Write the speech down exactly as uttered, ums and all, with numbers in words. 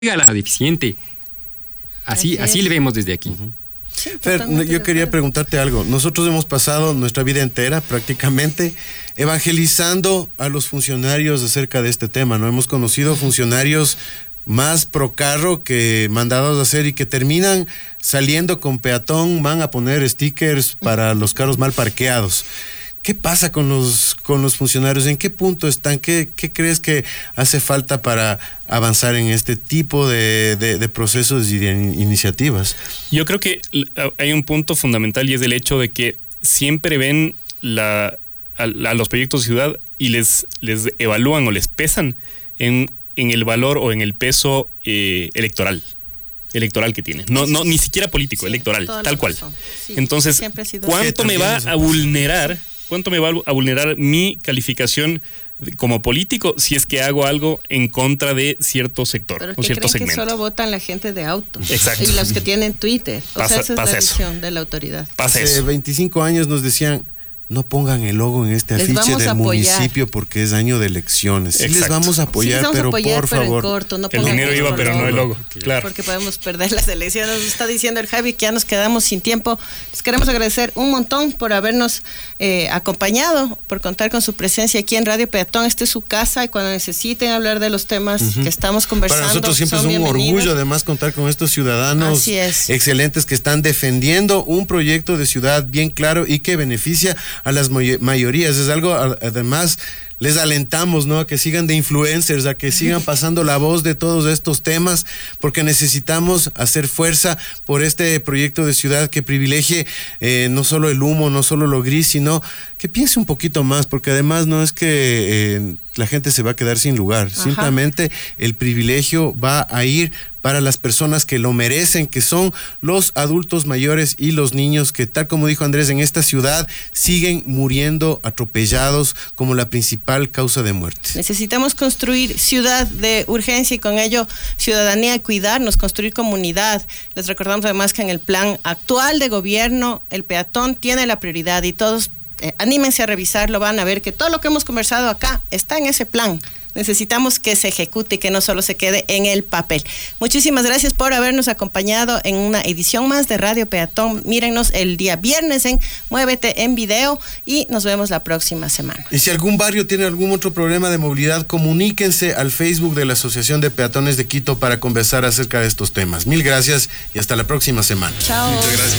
a la deficiente. Así, así, así le vemos desde aquí. Uh-huh. Sí, Fer, yo quería preguntarte algo. Nosotros hemos pasado nuestra vida entera prácticamente evangelizando a los funcionarios acerca de este tema, ¿no? Hemos conocido funcionarios más pro carro que mandados a hacer y que terminan saliendo con peatón, van a poner stickers para los carros mal parqueados. ¿Qué pasa con los con los funcionarios? ¿En qué punto están? ¿Qué, qué crees que hace falta para avanzar en este tipo de, de, de procesos y de iniciativas? Yo creo que hay un punto fundamental y es el hecho de que siempre ven la, a, a los proyectos de ciudad y les, les evalúan o les pesan en, en el valor o en el peso eh, electoral. electoral que tiene, no, no, ni siquiera político, sí, electoral, tal cual. Sí, entonces, ¿cuánto me va a vulnerar, cuánto me va a vulnerar mi calificación como político si es que hago algo en contra de cierto sector Pero o cierto creen segmento? Que solo votan la gente de auto. Exacto. Y los que tienen Twitter. O pasa, sea, esa es la eso. visión de la autoridad. Pasa Hace eso. veinticinco años nos decían: no pongan el logo en este afiche del municipio porque es año de elecciones. Sí, les vamos a apoyar, sí, vamos pero a apoyar, por pero favor. En corto, no el dinero iba, pero logo. No el logo. Claro. Porque podemos perder las elecciones. Nos está diciendo el Javi que ya nos quedamos sin tiempo. Les queremos agradecer un montón por habernos eh, acompañado, por contar con su presencia aquí en Radio Peatón. Esta es su casa y cuando necesiten hablar de los temas uh-huh. que estamos conversando. Para nosotros siempre es un orgullo además contar con estos ciudadanos excelentes que están defendiendo un proyecto de ciudad bien claro y que beneficia a las mayorías. Es algo, además, les alentamos, ¿no?, a que sigan de influencers, a que sigan pasando la voz de todos estos temas, porque necesitamos hacer fuerza por este proyecto de ciudad que privilegie eh, no solo el humo, no solo lo gris, sino que piense un poquito más, porque además no es que eh, la gente se va a quedar sin lugar, Ajá. simplemente el privilegio va a ir para las personas que lo merecen, que son los adultos mayores y los niños que, tal como dijo Andrés, en esta ciudad siguen muriendo atropellados como la principal causa de muerte. Necesitamos construir ciudad de urgencia y con ello ciudadanía y cuidarnos, construir comunidad. Les recordamos además que en el plan actual de gobierno el peatón tiene la prioridad y todos eh, anímense a revisarlo, van a ver que todo lo que hemos conversado acá está en ese plan. Necesitamos que se ejecute y que no solo se quede en el papel. Muchísimas gracias por habernos acompañado en una edición más de Radio Peatón. Mírenos el día viernes en Muévete en Video y nos vemos la próxima semana. Y si algún barrio tiene algún otro problema de movilidad, comuníquense al Facebook de la Asociación de Peatones de Quito para conversar acerca de estos temas. Mil gracias y hasta la próxima semana. Chao. Muchas gracias.